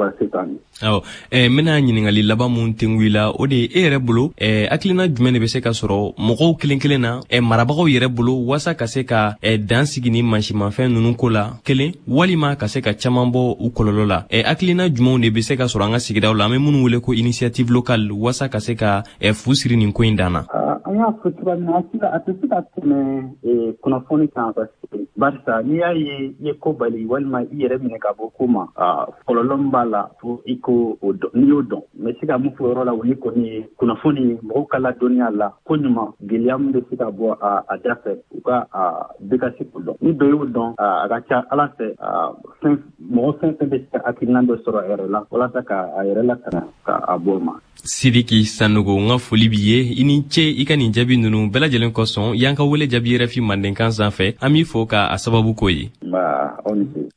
voilà c'est ça. Mena ɲiningali laban mun tenguila o de e yɛrɛ bolo akilina jumɛn de bɛ se ka sɔrɔ mɔgɔw kelen na marabagaw yɛrɛ bolo wasa ka se ka dan sigi ni mansimafɛn nunu ko la kelen walima ka se ka caman bɔ u kɔlɔlɔ la akilina jumɛnw de bɛ se ka sɔrɔ an ka sigidaw la an bɛ minnu wele ko initiative locale wasa ka se ka fu siri nin ko in dan na. An y'a fɔ cogoya min na a tɛ se ka tɛmɛ kunnafoni kan barisa n'i y'a ye i ye ko bali walima i yɛrɛ minɛ ka bɔ ko ma kɔlɔlɔ min b'a la fo i ko o dɔn n'i y'o dɔn mɛ se ka mun fɔ yɔrɔ la o ye kɔni ye kunnafoni mɔgɔw ka ladɔnniya la ko ɲuman gɛlɛya min bɛ se ka bɔ a da fɛ u ka bɛɛ ka se k'o dɔn ni dɔ y'o dɔn a ka ca ala fɛ mɔgɔ fɛn fɛn bɛ se ka hakilina dɔ sɔrɔ a yɛrɛ la walasa ka a yɛrɛ lakana k'a bɔ o ma. Sidiki Sanogo nga foli b'i ye i ni ce i ka nin jaabi ninnu bɛɛ lajɛlen kosɔn y'an ka wele jaabi yɛrɛ fi Mandenkan sanfɛ an b'i fo ka a sababu ko ye. Aw ni ce.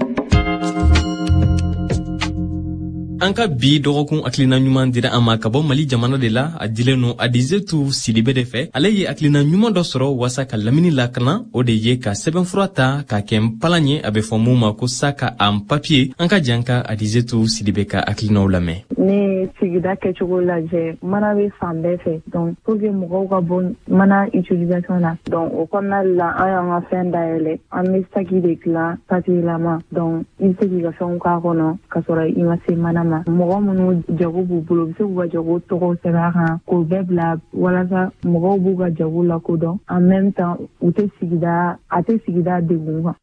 An ka bi dɔgɔkun akilina ɲuman dira an ma ka bɔ Mali jamana de la a dilen no Adizetu Sidibe de fɛ ale ye akilina ɲuman dɔ sɔrɔ wasa ka lamini lakana o de ye ka sɛbɛnfura ta ka kɛ npalan ye a bɛ fɔ mun ma ko saka en papier an ka jan ka Adizetu Sidibe ka akilinaw lamɛn. Ni sigida kɛcogo lajɛ mana bɛ fan bɛɛ fɛ donc pour que mɔgɔw ka bɔ mana utilisation na donc o kɔnɔna la an y'an ka fɛn dayɛlɛ an bɛ saki de dilan papier lama donc i bɛ se k'i ka fɛnw k'a kɔnɔ ka sɔrɔ i ma se mana ma mɔgɔ minnu jago b'u bolo u bɛ se k'u ka jago tɔgɔ sɛbɛn a kan k'o bɛɛ bila walasa mɔgɔw b'u ka jago lakodɔn en même temps a tɛ sigida degun kan.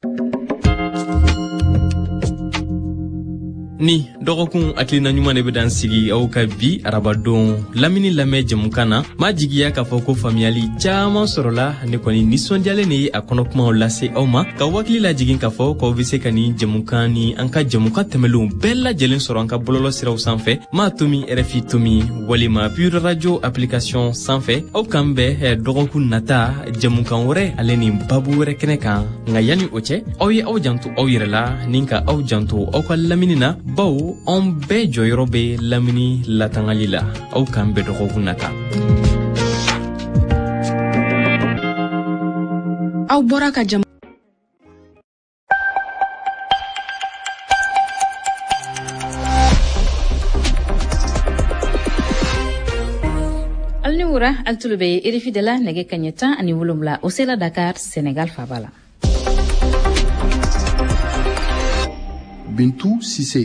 Ni dɔgɔkun akilina ɲuman de bɛ dan sigi aw ka bi arabadon lamini lamɛn jamukan na ma jigiya k'a fɔ ko faamuyali caman sɔrɔla ne kɔni nisɔndiyalen de ye a kɔnɔkumaw lase aw ma ka wakili lajigin k'a fɔ k'aw bɛ se ka ni jamukan ni an ka jamukan tɛmɛlenw bɛɛ lajɛlen sɔrɔ an ka bɔlɔlɔ siraw sanfɛ maa tomi RFI tomi walima Pure Radio application sanfɛ aw kan bɛɛ dɔgɔkun nata jamukan wɛrɛ ale ni babu wɛrɛ kɛnɛ kan nka yanni o cɛ aw ye aw janto aw yɛrɛ la ni ka aw janto aw ka lamini na baw an bɛɛ jɔyɔrɔ bɛ lamini latangali la aw kan bɛɛ dɔgɔkun nata. Aw bɔra ka jam Alniwura altulube RFI de la nege kanyeta ani wolumla o sela Dakar Sénégal fabala. Bintou Cissé.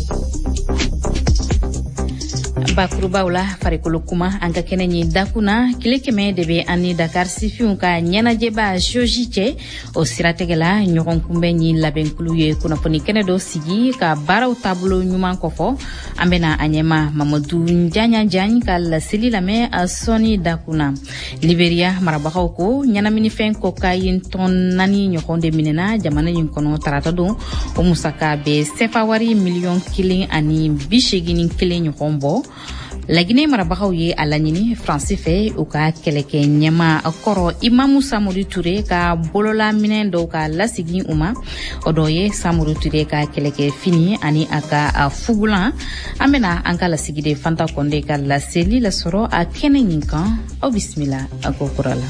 Bakurubaw la farikolo kuma an ka kɛnɛ ɲi dakuna kile kɛmɛ de be ani Dakar sifinw ka ɲɛnajɛba joji cɛ o siratigɛ la ɲɔgɔn kunbɛn ɲi labɛnkulu ye kunnafoni kɛnɛ dɔ sigi ka baaraw taabolo ɲuman kɔfɔ an bena a ɲɛma Mamadu Njanyan ka laseli lamɛn a sɔni dakuna. Liberia marabagaw ko ɲɛnaminifɛn kokain tɔn 4 ɲɔgɔn de minɛna jamana ɲin kɔnɔ tarata don o musaka be sefa wari miliyɔn 1.81 ɲɔgɔn bɔ. Laginɛ marabagaw ye a laɲini France fɛ u ka kɛlɛkɛ ɲɛma kɔrɔ Imamu Samori Ture ka bolola minɛn dɔw ka lasigi u ma o dɔ ye Samori Ture ka kɛlɛkɛ fini ani a ka fugulan an bena an ka lasigi de Fanta Konde ka laseli lasɔrɔ a kɛnɛ ɲin kan aw bisimila a ko kura la.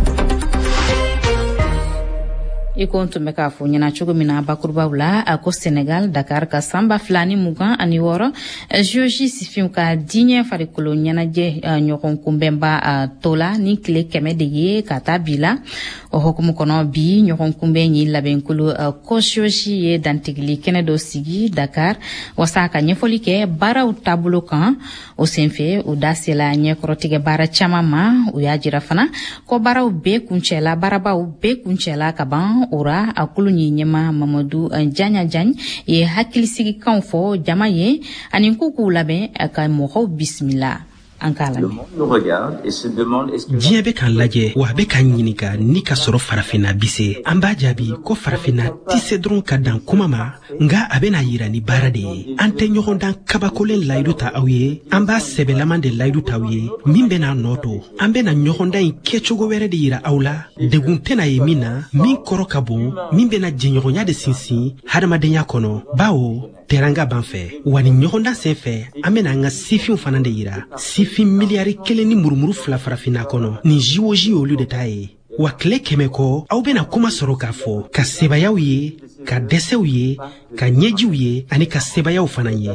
Iko tun bɛ k'a fɔ ɲɛna cogo min na bakurubaw la a ko Sénégal Dakar ka sanba 2026 Georgie sifinw ka diɲɛ farikolo ɲɛnajɛ ɲɔgɔn kunbɛnba tola ni tile 100 de ye ka taa bi la o hukumu kɔnɔ bi ɲɔgɔn kunbɛn ye labɛnkolo ko Georgie ye dantigili kɛnɛ dɔ sigi Dakar wasa ka ɲɛfɔli kɛ baaraw taabolo kan o senfɛ o da sela ɲɛkɔrɔtigɛ baara caman ma o y'a jira fana ko baaraw bɛɛ kuncɛla ka ban ora akulu ni ɲɛma Mamadu Njanyan ye hakilisigikanw fɔ jama ye ani ko k'u labɛn ka mɔgɔw bisimila. Diɲɛ bɛ k'an lajɛ wa a bɛ k'an ɲininka ni ka sɔrɔ farafinna bi se an b'a jaabi ko farafinna tɛ se dɔrɔn ka dan kuma ma nka a bɛna yira ni baara de ye an tɛ ɲɔgɔn dan kabakolen layidu ta aw ye an b'a sɛbɛlaman de layidu ta aw ye min bɛna nɔ to an bɛna ɲɔgɔn dan in kɛcogo wɛrɛ de yira aw la degun tɛna ye min na min kɔrɔ ka bon min bɛna jɛɲɔgɔnya de sinsin hadamadenya kɔnɔ bawo teranga banfɛ wa ni ɲɔgɔndan sen fɛ an bɛna an ka sifinw fana de yira sifin miliyari 1 ni murumuru 2 farafinna kɔnɔ nin jiwoji olu de ta ye wa tile 100 kɔ aw bɛna kuma sɔrɔ k'a fɔ ka sebayaw ye ka dɛsɛw ye ka ɲɛjiw ye ani ka sebayaw fana ye